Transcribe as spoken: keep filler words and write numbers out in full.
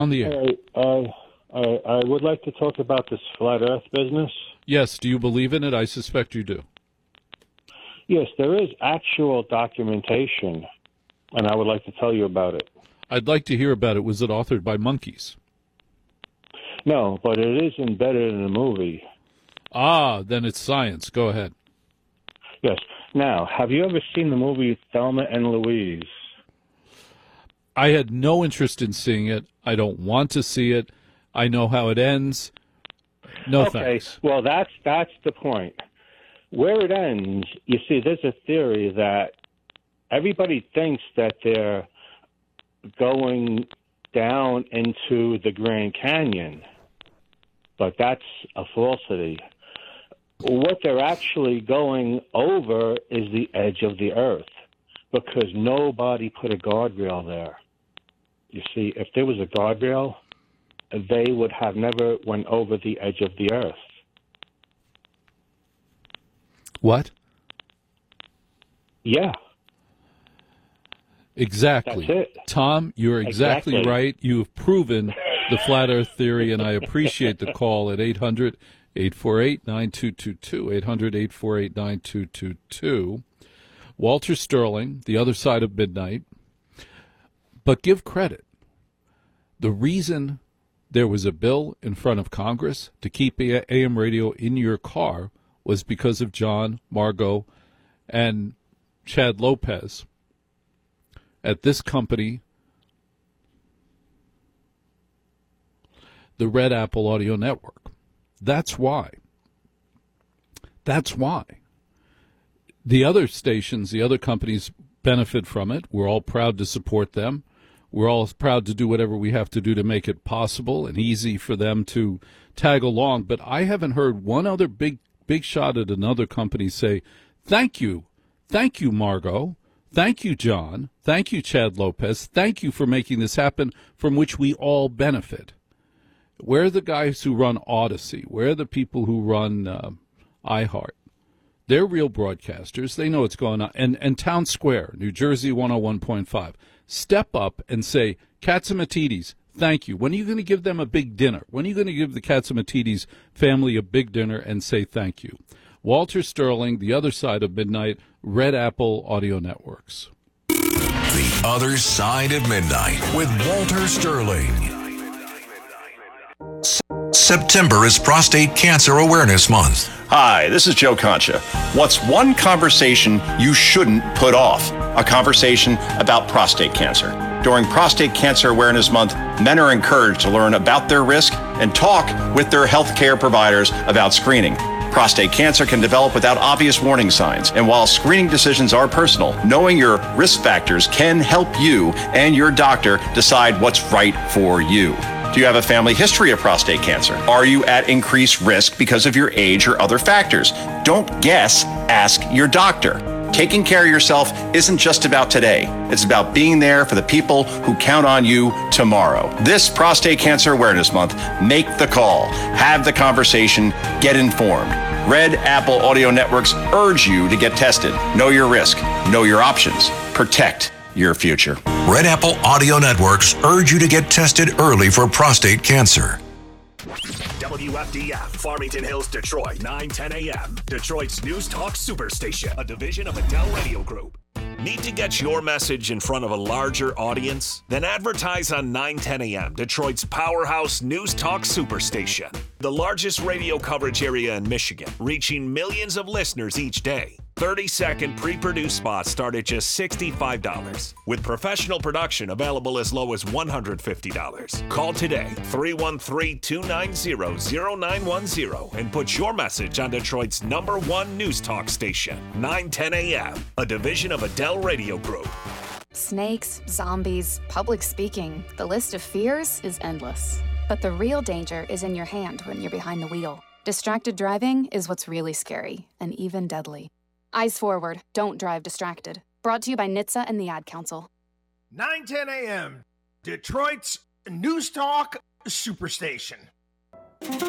On the air. Hey, uh, I, I would like to talk about this flat Earth business. Yes, do you believe in it? I suspect you do. Yes, there is actual documentation, and I would like to tell you about it. I'd like to hear about it. Was it authored by monkeys? No, but it is embedded in a movie. Ah, then it's science. Go ahead. Yes. Now, have you ever seen the movie Thelma and Louise? I had no interest in seeing it. I don't want to see it. I know how it ends. No okay. thanks. Well, that's that's the point. Where it ends, you see, there's a theory that everybody thinks that they're going down into the Grand Canyon, but that's a falsity. What they're actually going over is the edge of the earth because nobody put a guardrail there. You see, if there was a guardrail, they would have never went over the edge of the earth. What? Yeah. Exactly. That's it. Tom, you're exactly, Exactly. right. You have proven the flat earth theory, and I appreciate the call at eight hundred, eight four eight, nine two two two, eight hundred, eight four eight, nine two two two. Walter Sterling, The Other Side of Midnight. But give credit. The reason there was a bill in front of Congress to keep A M radio in your car was because of John, Margot, and Chad Lopez at this company, the Red Apple Audio Network. That's why. That's why. The other stations, the other companies benefit from it. We're all proud to support them. We're all proud to do whatever we have to do to make it possible and easy for them to tag along. But I haven't heard one other big big shot at another company say, thank you, thank you, Margot, thank you, John, thank you, Chad Lopez, thank you for making this happen, from which we all benefit. Where are the guys who run Odyssey? Where are the people who run uh, iHeart? They're real broadcasters. They know what's going on. And, and Town Square, New Jersey one oh one point five. Step up and say, Katsimatidis, thank you. When are you going to give them a big dinner? When are you going to give the Katsimatidis family a big dinner and say thank you? Walter Sterling, The Other Side of Midnight, Red Apple Audio Networks. The Other Side of Midnight with Walter Sterling. September is Prostate Cancer Awareness Month. Hi, this is Joe Concha. What's one conversation you shouldn't put off? A conversation about prostate cancer. During Prostate Cancer Awareness Month, men are encouraged to learn about their risk and talk with their healthcare providers about screening. Prostate cancer can develop without obvious warning signs, and while screening decisions are personal, knowing your risk factors can help you and your doctor decide what's right for you. Do you have a family history of prostate cancer? Are you at increased risk because of your age or other factors? Don't guess, ask your doctor. Taking care of yourself isn't just about today. It's about being there for the people who count on you tomorrow. This Prostate Cancer Awareness Month, make the call, have the conversation, get informed. Red Apple Audio Networks urge you to get tested. Know your risk, know your options, protect your future. Red Apple Audio Networks urge you to get tested early for prostate cancer. W F D F, Farmington Hills, Detroit, nine ten a.m. Detroit's News Talk Superstation, a division of Adele Radio Group. Need to get your message in front of a larger audience? Then advertise on nine ten a.m., Detroit's powerhouse News Talk Superstation. The largest radio coverage area in Michigan, reaching millions of listeners each day. thirty-second pre-produced spots start at just sixty-five dollars, with professional production available as low as one hundred fifty dollars. Call today, three one three, two nine zero, zero nine one zero, and put your message on Detroit's number one news talk station, nine ten a.m., a division of Adele Radio Group. Snakes, zombies, public speaking, the list of fears is endless. But the real danger is in your hand when you're behind the wheel. Distracted driving is what's really scary and even deadly. Eyes forward, don't drive distracted. Brought to you by N H T S A and the Ad Council. nine ten a.m., Detroit's News Talk Superstation.